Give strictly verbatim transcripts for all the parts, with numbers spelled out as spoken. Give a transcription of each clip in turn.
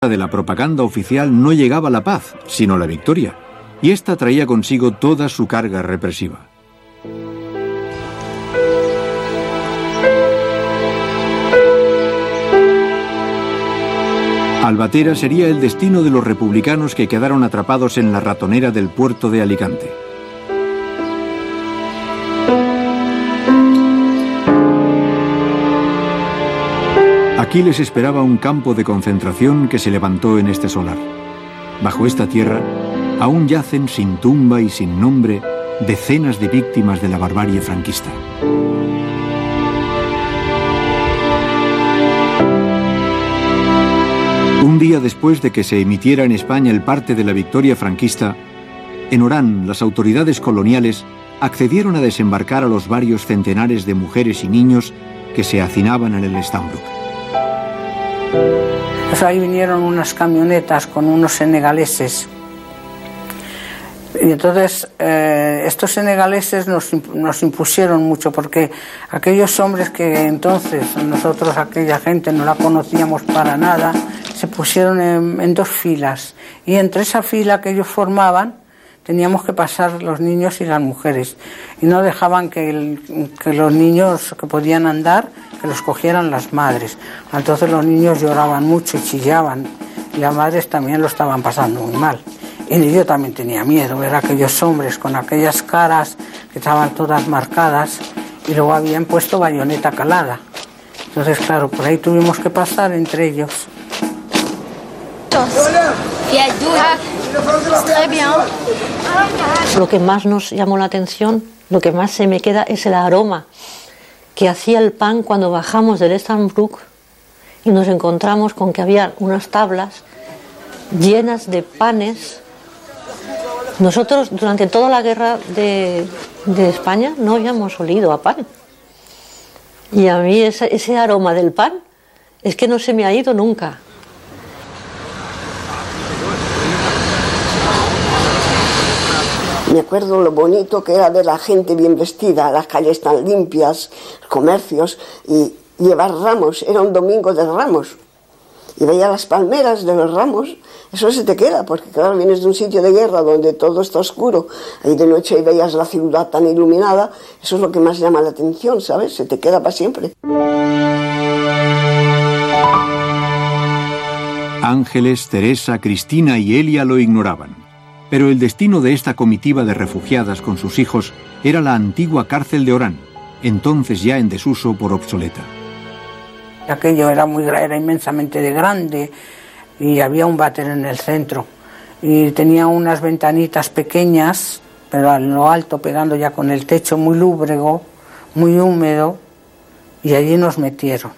de la propaganda oficial no llegaba la paz, sino la victoria, y esta traía consigo toda su carga represiva. Albatera sería el destino de los republicanos que quedaron atrapados en la ratonera del puerto de Alicante. Aquí les esperaba un campo de concentración que se levantó en este solar. Bajo esta tierra aún yacen sin tumba y sin nombre decenas de víctimas de la barbarie franquista. Un día después de que se emitiera en España el parte de la victoria franquista, en Orán las autoridades coloniales accedieron a desembarcar a los varios centenares de mujeres y niños que se hacinaban en el Stambrook. Pues ahí vinieron unas camionetas con unos senegaleses. Y entonces eh, estos senegaleses nos, nos impusieron mucho, porque aquellos hombres que entonces nosotros, aquella gente, no la conocíamos para nada, se pusieron en, en dos filas, y entre esa fila que ellos formaban teníamos que pasar los niños y las mujeres, y no dejaban que, el, que los niños que podían andar, que los cogieran las madres. Entonces los niños lloraban mucho y chillaban, y las madres también lo estaban pasando muy mal. Y yo también tenía miedo, ver a aquellos hombres con aquellas caras que estaban todas marcadas, y luego habían puesto bayoneta calada. Entonces, claro, por ahí tuvimos que pasar entre ellos. Lo que más nos llamó la atención, lo que más se me queda, es el aroma que hacía el pan cuando bajamos del Stambrook y nos encontramos con que había unas tablas llenas de panes. Nosotros durante toda la guerra de, de España no habíamos olido a pan, y a mí ese, ese aroma del pan es que no se me ha ido nunca. Me acuerdo lo bonito que era ver la gente bien vestida, las calles tan limpias, comercios, y llevar ramos. Era un domingo de ramos, y veía las palmeras de los ramos. Eso se te queda, porque claro, vienes de un sitio de guerra donde todo está oscuro, y de noche y veías la ciudad tan iluminada. Eso es lo que más llama la atención, ¿sabes? Se te queda para siempre. Ángeles, Teresa, Cristina y Elia lo ignoraban, pero el destino de esta comitiva de refugiadas con sus hijos era la antigua cárcel de Orán, entonces ya en desuso por obsoleta. Aquello era muy era inmensamente de grande, y había un váter en el centro, y tenía unas ventanitas pequeñas, pero a lo alto, pegando ya con el techo, muy lúbrego, muy húmedo, y allí nos metieron.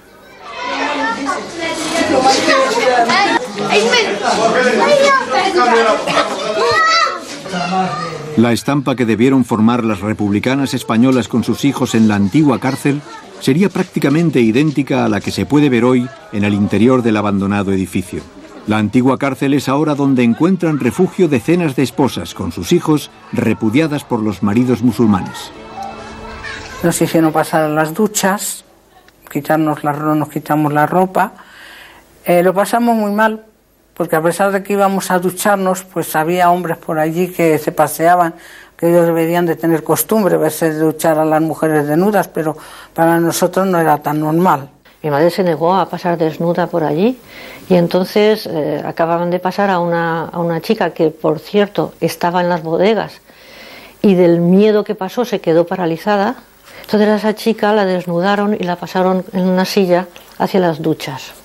La estampa que debieron formar las republicanas españolas con sus hijos en la antigua cárcel sería prácticamente idéntica a la que se puede ver hoy en el interior del abandonado edificio. La antigua cárcel es ahora donde encuentran refugio decenas de esposas con sus hijos repudiadas por los maridos musulmanes. Nos hicieron pasar a las duchas, quitarnos la, nos quitamos la ropa. Eh, lo pasamos muy mal, porque a pesar de que íbamos a ducharnos, pues había hombres por allí que se paseaban, que ellos deberían de tener costumbre verse duchar a las mujeres desnudas, pero para nosotros no era tan normal. Mi madre se negó a pasar desnuda por allí, y entonces eh, acababan de pasar a una, a una chica que, por cierto, estaba en las bodegas, y del miedo que pasó se quedó paralizada. Entonces a esa chica la desnudaron y la pasaron en una silla hacia las duchas.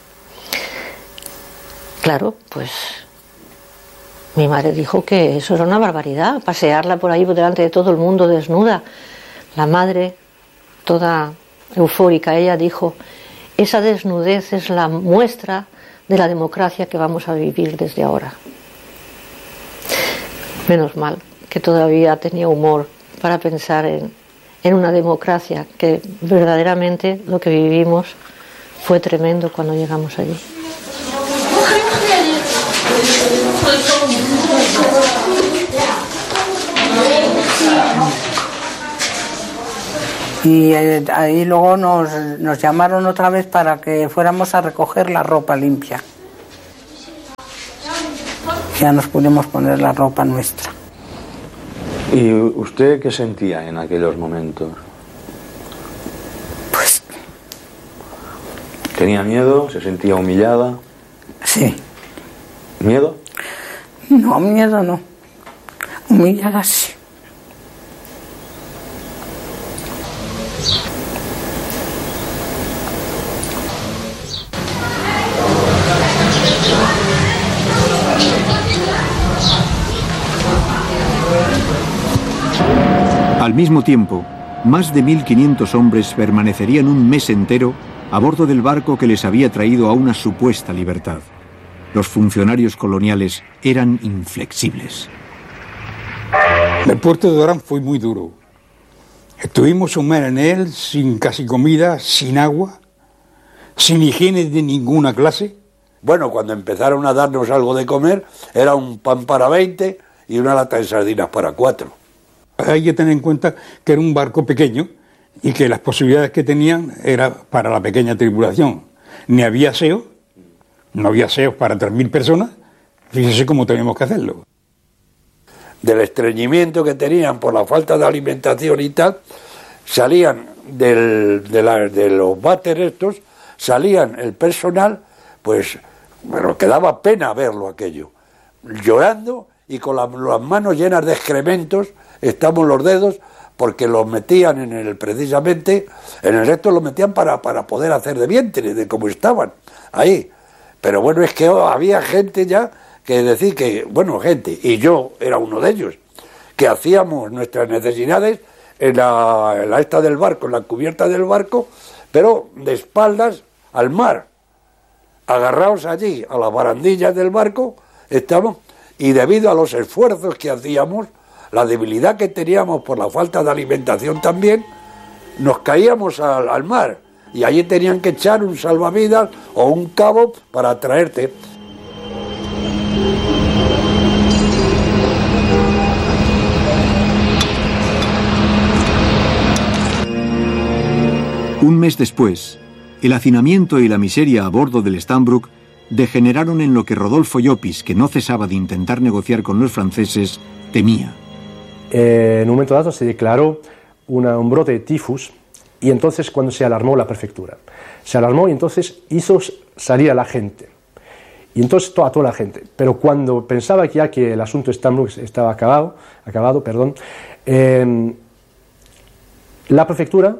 Claro, pues mi madre dijo que eso era una barbaridad, pasearla por ahí por delante de todo el mundo desnuda. La madre, toda eufórica, ella dijo: esa desnudez es la muestra de la democracia que vamos a vivir desde ahora. Menos mal que todavía tenía humor para pensar en, en una democracia, que verdaderamente lo que vivimos fue tremendo cuando llegamos allí. Y ahí luego nos, nos llamaron otra vez para que fuéramos a recoger la ropa limpia. Ya nos pudimos poner la ropa nuestra. ¿Y usted qué sentía en aquellos momentos? Pues... ¿Tenía miedo? ¿Se sentía humillada? Sí. ¿Miedo? No, miedo no. Humillada sí. Al mismo tiempo, más de mil quinientos hombres permanecerían un mes entero a bordo del barco que les había traído a una supuesta libertad. Los funcionarios coloniales eran inflexibles. El puerto de Orán fue muy duro. Estuvimos un mes en él sin casi comida, sin agua, sin higiene de ninguna clase. Bueno, cuando empezaron a darnos algo de comer, era un pan para veinte y una lata de sardinas para cuatro. Hay que tener en cuenta que era un barco pequeño y que las posibilidades que tenían era para la pequeña tripulación. Ni había aseo, no había aseos para tres mil personas, fíjese cómo teníamos que hacerlo. Del estreñimiento que tenían por la falta de alimentación y tal, salían del, de, la, de los váteres estos, salían el personal, pues, bueno, que daba pena verlo aquello, llorando y con la, las manos llenas de excrementos, estamos los dedos, porque los metían en el, precisamente, en el resto los metían para, para poder hacer de vientre, de cómo estaban ahí. Pero bueno, es que había gente ya que decir que, bueno, gente, y yo era uno de ellos, que hacíamos nuestras necesidades en la, en la esta del barco, en la cubierta del barco, pero de espaldas al mar, agarrados allí a las barandillas del barco, estamos, y debido a los esfuerzos que hacíamos, la debilidad que teníamos por la falta de alimentación también, nos caíamos al, al mar, y allí tenían que echar un salvavidas o un cabo para traerte. Un mes después, el hacinamiento y la miseria a bordo del Stanbrook degeneraron en lo que Rodolfo Llopis, que no cesaba de intentar negociar con los franceses, temía. Eh, en un momento dado se declaró una, un brote de tifus y entonces cuando se alarmó la prefectura. Se alarmó y entonces hizo salir a la gente. Y entonces a toda la gente. Pero cuando pensaba ya que el asunto Stanbrook estaba acabado, acabado perdón, eh, la prefectura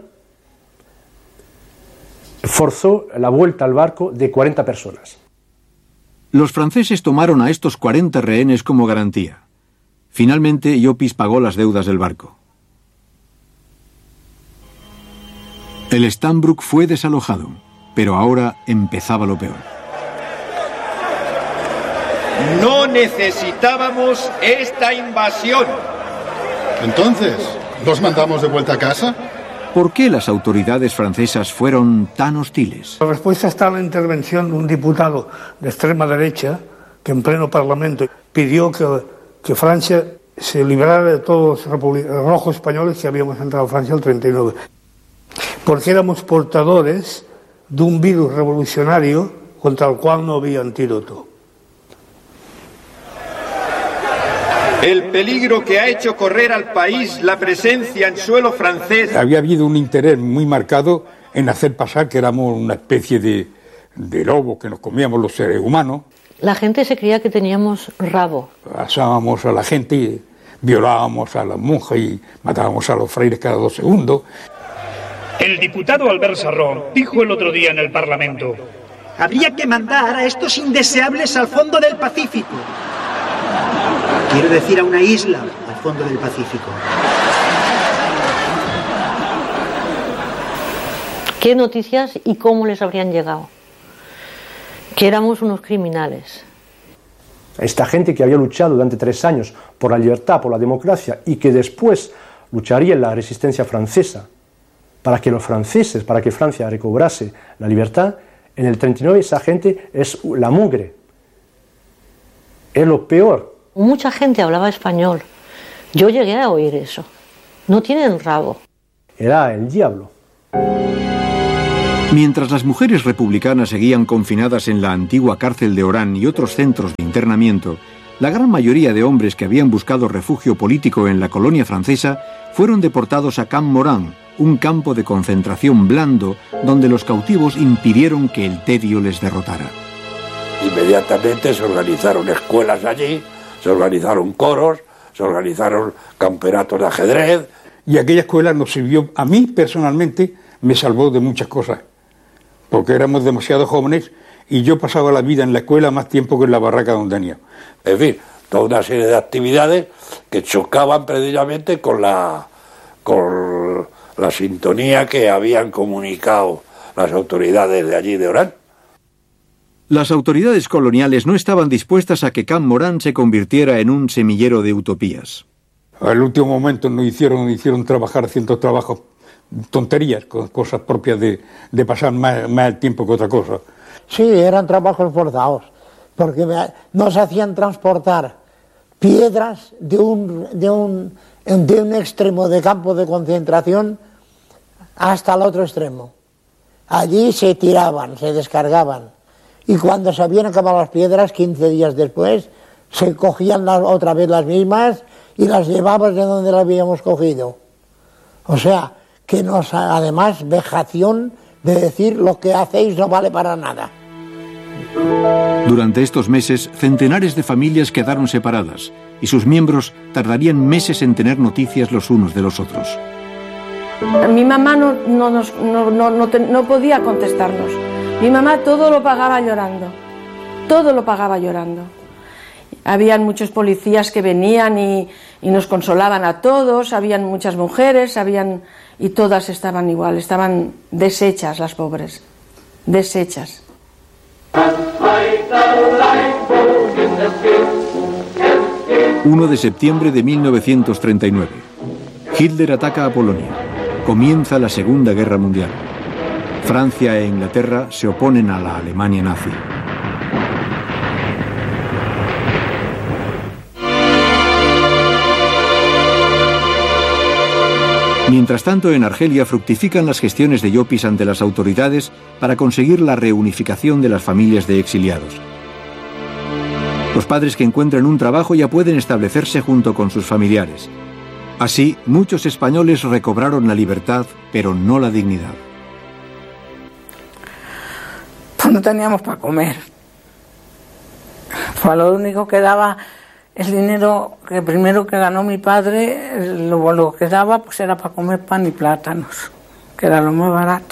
forzó la vuelta al barco de cuarenta personas. Los franceses tomaron a estos cuarenta rehenes como garantía. Finalmente, Llopis pagó las deudas del barco. El Stanbrook fue desalojado, pero ahora empezaba lo peor. No necesitábamos esta invasión. Entonces, ¿los mandamos de vuelta a casa? ¿Por qué las autoridades francesas fueron tan hostiles? La respuesta está en la intervención de un diputado de extrema derecha que en pleno Parlamento pidió que, que Francia se librara de todos los rojos españoles que habíamos entrado a Francia el treinta y nueve. Porque éramos portadores de un virus revolucionario contra el cual no había antídoto. El peligro que ha hecho correr al país la presencia en suelo francés. Había habido un interés muy marcado en hacer pasar que éramos una especie de, de lobo que nos comíamos los seres humanos. La gente se creía que teníamos rabo. Asábamos a la gente, violábamos a las monjas y matábamos a los frailes cada dos segundos. El diputado Albert Sarraut dijo el otro día en el Parlamento: habría que mandar a estos indeseables al fondo del Pacífico. Quiero decir, a una isla al fondo del Pacífico. ¿Qué noticias y cómo les habrían llegado? Que éramos unos criminales. Esta gente que había luchado durante tres años por la libertad, por la democracia, y que después lucharía en la resistencia francesa para que los franceses, para que Francia recobrase la libertad, en el treinta y nueve esa gente es la mugre. Es lo peor. Mucha gente hablaba español. Yo llegué a oír eso. No tienen rabo. Era el diablo. Mientras las mujeres republicanas seguían confinadas en la antigua cárcel de Orán y otros centros de internamiento, La gran mayoría de hombres que habían buscado refugio político en la colonia francesa fueron deportados a Camp Morin, un campo de concentración blando donde los cautivos impidieron que el tedio les derrotara. Inmediatamente se organizaron escuelas allí, se organizaron coros, se organizaron campeonatos de ajedrez. Y aquella escuela nos sirvió, a mí personalmente, me salvó de muchas cosas, porque éramos demasiado jóvenes y yo pasaba la vida en la escuela más tiempo que en la barraca donde tenía. En fin, toda una serie de actividades que chocaban precisamente con la, con la sintonía que habían comunicado las autoridades de allí de Orán. Las autoridades coloniales no estaban dispuestas a que Camp Morin se convirtiera en un semillero de utopías. Al último momento nos hicieron, hicieron trabajar ciertos trabajos, tonterías, cosas propias de, de pasar más, más el tiempo que otra cosa. Sí, eran trabajos forzados, porque nos hacían transportar piedras de un, de un, de un extremo de campo de concentración hasta el otro extremo. Allí se tiraban, se descargaban, y cuando se habían acabado las piedras, quince días después, se cogían las, otra vez las mismas y las llevaban de donde las habíamos cogido. O sea, que nos, además, vejación de decir lo que hacéis no vale para nada. Durante estos meses, centenares de familias quedaron separadas y sus miembros tardarían meses en tener noticias los unos de los otros. Mi mamá no, no, nos, no, no, no, te, no podía contestarnos. Mi mamá todo lo pagaba llorando, todo lo pagaba llorando. Habían muchos policías que venían y, y nos consolaban a todos, habían muchas mujeres, habían, y todas estaban igual, estaban deshechas las pobres, deshechas. primero de septiembre de mil novecientos treinta y nueve. Hitler ataca a Polonia. Comienza la Segunda Guerra Mundial. Francia e Inglaterra se oponen a la Alemania nazi. Mientras tanto, en Argelia fructifican las gestiones de Llopis ante las autoridades para conseguir la reunificación de las familias de exiliados. Los padres que encuentran un trabajo ya pueden establecerse junto con sus familiares. Así, muchos españoles recobraron la libertad, pero no la dignidad. Pues no teníamos para comer. Pues lo único que daba el dinero que primero que ganó mi padre, lo, lo que daba pues era para comer pan y plátanos, que era lo más barato.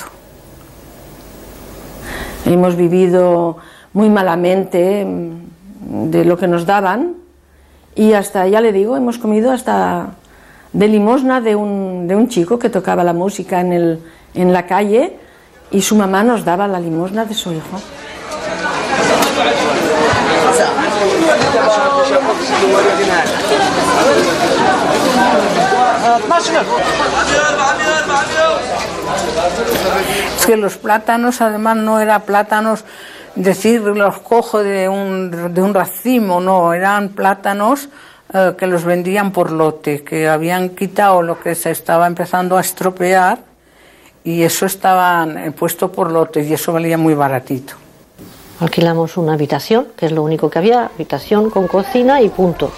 Hemos vivido muy malamente de lo que nos daban y hasta, ya le digo, hemos comido hasta de limosna de un, de un chico que tocaba la música en, el, en la calle y su mamá nos daba la limosna de su hijo. Es que los plátanos además no eran plátanos, decir los cojo de un, de un racimo, no, eran plátanos eh, que los vendían por lote, que habían quitado lo que se estaba empezando a estropear y eso estaban eh, puesto por lotes y eso valía muy baratito. Alquilamos una habitación, que es lo único que había, habitación con cocina y punto.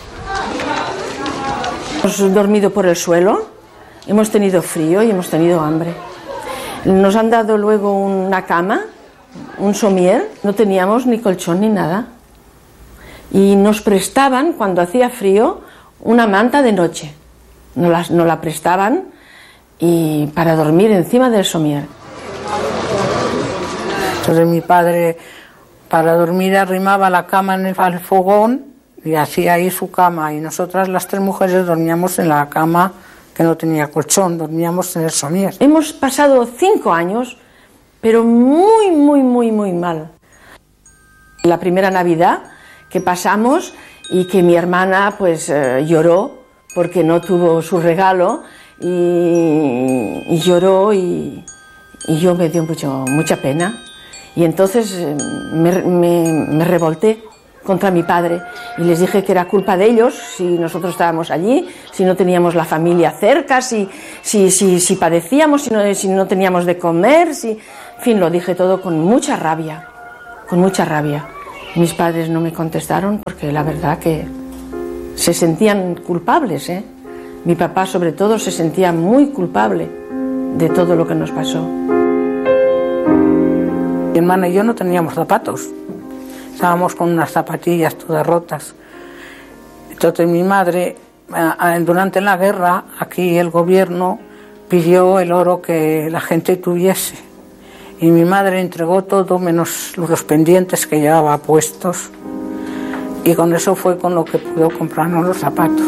Hemos dormido por el suelo, hemos tenido frío y hemos tenido hambre. Nos han dado luego una cama, un somier, no teníamos ni colchón ni nada. Y nos prestaban, cuando hacía frío, una manta de noche. Nos la, nos la prestaban y para dormir encima del somier. Entonces mi padre, para dormir, arrimaba la cama en el al fogón y hacía ahí su cama. Y nosotras las tres mujeres dormíamos en la cama que no tenía colchón, dormíamos en el somier. Hemos pasado cinco años, pero muy, muy, muy, muy mal. La primera Navidad que pasamos y que mi hermana pues eh, lloró porque no tuvo su regalo y, y lloró y, y yo me dio mucho, mucha pena. Y entonces eh, me, me, me revolté contra mi padre y les dije que era culpa de ellos si nosotros estábamos allí, si no teníamos la familia cerca, si, si, si, si padecíamos, si no, si no teníamos de comer, si... en fin, lo dije todo con mucha rabia, con mucha rabia. Mis padres no me contestaron porque la verdad que se sentían culpables, ¿eh? Mi papá sobre todo se sentía muy culpable de todo lo que nos pasó. Mi hermana y yo no teníamos zapatos, estábamos con unas zapatillas todas rotas. Entonces mi madre, durante la guerra, aquí el gobierno pidió el oro que la gente tuviese. Y mi madre entregó todo menos los pendientes que llevaba puestos. Y con eso fue con lo que pudo comprarnos los zapatos.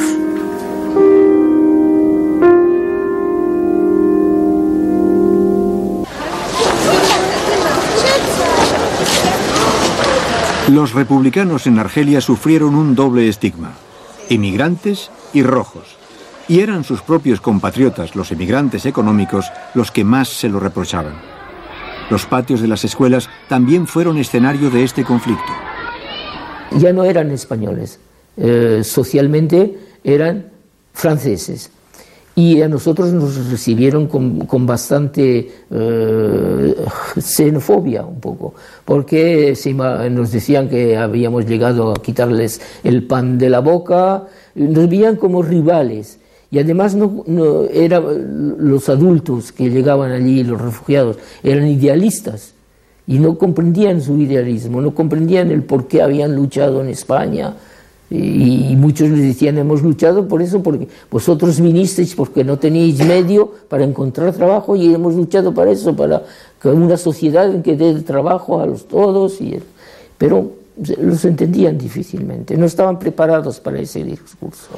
Los republicanos en Argelia sufrieron un doble estigma: inmigrantes y rojos. Y eran sus propios compatriotas, los emigrantes económicos, los que más se lo reprochaban. Los patios de las escuelas también fueron escenario de este conflicto. Ya no eran españoles, eh, socialmente eran franceses. Y a nosotros nos recibieron con, con bastante eh, xenofobia un poco, porque se, nos decían que habíamos llegado a quitarles el pan de la boca, nos veían como rivales. Y además no, no, era, los adultos que llegaban allí, los refugiados, eran idealistas y no comprendían su idealismo, no comprendían el por qué habían luchado en España. Y, y muchos les decían, hemos luchado por eso, porque vosotros vinisteis porque no teníais medio para encontrar trabajo, y hemos luchado para eso, para una sociedad en que dé trabajo a los todos. Y, pero los entendían difícilmente, no estaban preparados para ese discurso.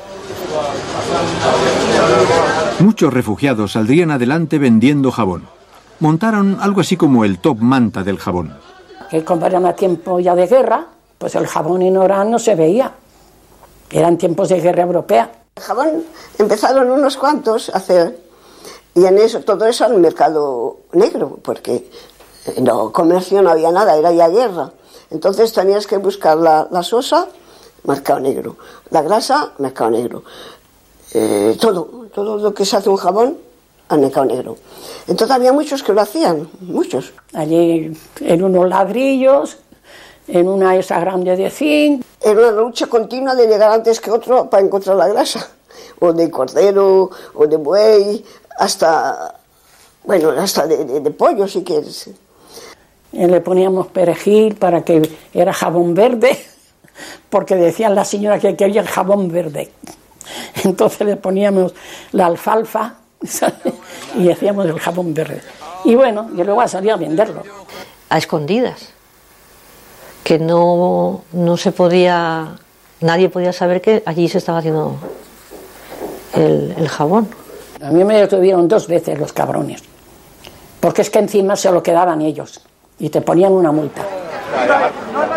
Muchos refugiados saldrían adelante vendiendo jabón. Montaron algo así como el top manta del jabón. Que como eran a tiempo ya de guerra, pues el jabón en Orán no se veía. Eran tiempos de guerra europea. El jabón empezaron unos cuantos a hacer, y en eso, todo eso al mercado negro, porque no comercio no había nada, era ya guerra. Entonces tenías que buscar la, la sosa, mercado negro, la grasa, mercado negro, eh, todo, todo lo que se hace un jabón, al mercado negro. Entonces había muchos que lo hacían, muchos. Allí en unos ladrillos, en una esa grande de zinc. Era una lucha continua de llegar antes que otro para encontrar la grasa, o de cordero, o de buey, hasta, bueno, hasta de, de, de pollo si quieres. Y le poníamos perejil para que era jabón verde, porque decían la señora que quería jabón verde. Entonces le poníamos la alfalfa, ¿sabes? Y hacíamos el jabón verde. Y bueno, y luego salía a venderlo. A escondidas. Que no, no se podía, nadie podía saber que allí se estaba haciendo el, el jabón. A mí me detuvieron dos veces los cabrones, porque es que encima se lo quedaban ellos y te ponían una multa.